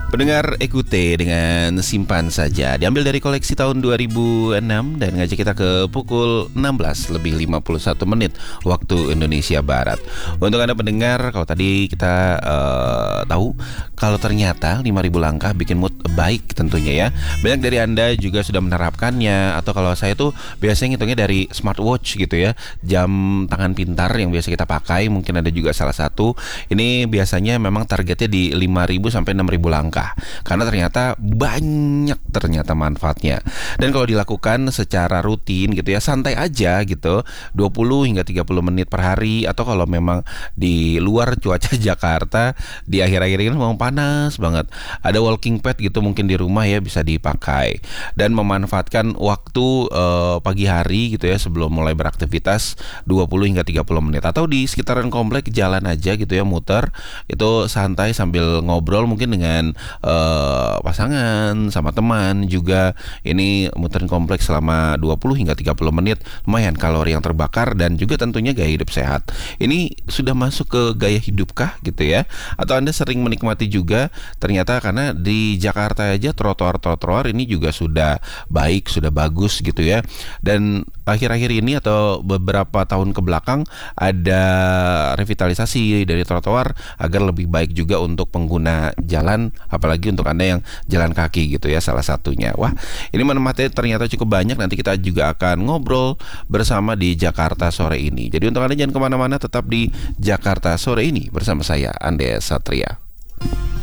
Pendengar Ekute dengan Simpan Saja diambil dari koleksi tahun 2006 dan ngajak kita ke pukul 16 lebih 51 menit waktu Indonesia Barat. Untuk Anda pendengar, kalau tadi kita tahu kalau ternyata 5.000 langkah bikin mood baik tentunya ya. Banyak dari Anda juga sudah menerapkannya, atau kalau saya tuh biasanya ngitungnya dari smartwatch gitu ya. Jam tangan pintar yang biasa kita pakai, mungkin ada juga salah satu. Ini biasanya memang targetnya di 5.000 sampai 6.000 langkah. Karena ternyata banyak manfaatnya. Dan kalau dilakukan secara rutin gitu ya, santai aja gitu, 20 hingga 30 menit per hari. Atau kalau memang di luar cuaca Jakarta di akhir-akhir ini memang panas banget, ada walking pad gitu mungkin di rumah ya, bisa dipakai. Dan memanfaatkan waktu pagi hari gitu ya, sebelum mulai beraktivitas 20 hingga 30 menit. Atau di sekitaran komplek jalan aja gitu ya, muter. Itu santai sambil ngobrol mungkin dengan pasangan, sama teman juga. Ini muterin kompleks selama 20 hingga 30 menit. Lumayan kalori yang terbakar dan juga tentunya gaya hidup sehat. Ini sudah masuk ke gaya hidup kah gitu ya? Atau Anda sering menikmati juga ternyata, karena di Jakarta aja trotoar-trotoar ini juga sudah baik, sudah bagus gitu ya. Dan akhir-akhir ini atau beberapa tahun ke belakang ada revitalisasi dari trotoar agar lebih baik juga untuk pengguna jalan, apalagi untuk Anda yang jalan kaki gitu ya, salah satunya. Wah, ini materi ternyata cukup banyak. Nanti kita juga akan ngobrol bersama di Jakarta Sore ini. Jadi untuk Anda jangan kemana-mana, tetap di Jakarta Sore ini bersama saya, Andes Satria.